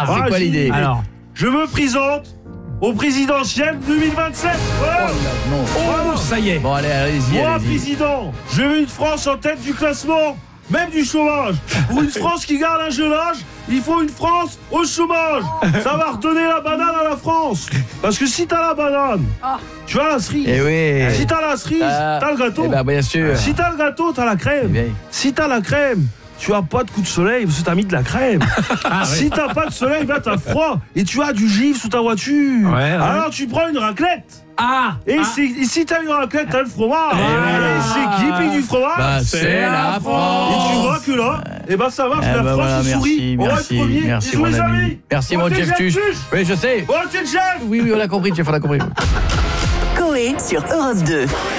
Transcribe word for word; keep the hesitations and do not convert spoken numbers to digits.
C'est quoi l'idée? Alors, je me présente au présidentiel deux mille vingt-sept. Voilà. Oh, non. oh, ça y est. Bon, allez, allez-y, Moi, allez-y. président, je veux une France en tête du classement, même du chômage. Pour une France qui garde un jeune âge, il faut une France au chômage. Ça va redonner la banane à la France. Parce que si t'as la banane, tu as la cerise. Eh oui. Si t'as la cerise, Ah. t'as le gâteau. Eh ben, bien sûr. Si t'as le gâteau, t'as la Eh crème. bien. Si t'as la crème, tu as pas de coup de soleil parce que t'as mis de la crème. Si t'as pas de soleil, bah t'as froid et tu as du givre sous ta voiture. Ouais, ouais. Alors tu prends une raclette. Ah, Et, ah. c'est- et si t'as une raclette, t'as le fromage. Et voilà. Et c'est qui pique du fromage? Bah, c'est la France. Et tu vois que là, et ben ça marche, Eh la ben France voilà, se merci, sourit. On va merci, être premier. merci Bisous mon les ami. amis. Merci On mon t'est Jeff Jeff Tuche. Tuche. Oui, je sais. Oh, t'es le chef. Oui, oui, on a compris, Jeff, on a compris. Coé sur Europe deux.